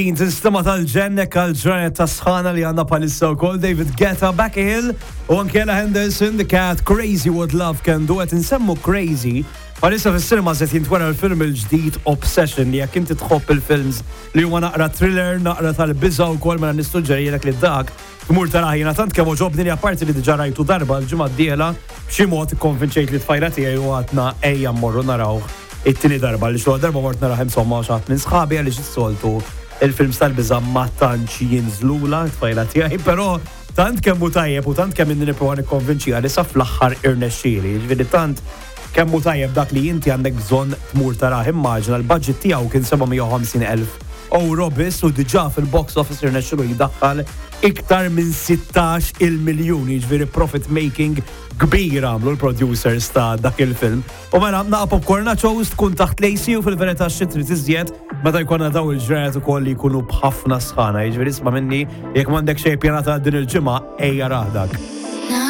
Sistema tal-ġennek għal-ġranet ta' sħana li għanna palissa u kol David Guetta, Becky Hill u Ankela Henderson, The Cat, Crazy What Love Can Do, għet nsemmu Crazy. Palissa fil-cinema zet jintwara l-film il-ġdid Obsession li jek inti tħobb il-films li huwa naqra thriller, naqra tal-bizza u kol mela nistuġġerilek li dak tmur taraħjina tant kemm oġobni li apparti li diġà rajtu darba l-ġimgħa d-dieħla b'xi mod ikkonvinċejt li tfajla tiegħi u għadna ejja mmorru narawh it-tieni darba li xogħol darba mort naraħ insomma xaħat minn sħabi għaliex is-soltu il-films tal-biża ma tantx jinżlula tfajla tiegħi, però tant kemm hu tajjeb u tant kemm inni nipprova nikkonvinċiha li sa fl-aħħar irnexxieli. Ġifieri tant kemm hu tajjeb dak li inti għandek bżonn tmur tarah immaġina l-budget tiegħu kien 750,000 euro biss u diġà fil-box office irnexxielu jidaħħal iktar minn 16 il-miljun, ġifieri profit making kbir għamlu l-producers ta' dak il-film. U mela naqa' popcorn nachos tkun taħt lejsi u fil-verità xitri tiżjed meta jkollna daw il-ġranet ukoll li jkunu b'ħafna sħana, jiġifieri isma' minni jekk m'għandek xejn pjanata din il-ġimgħa ejja raħdak.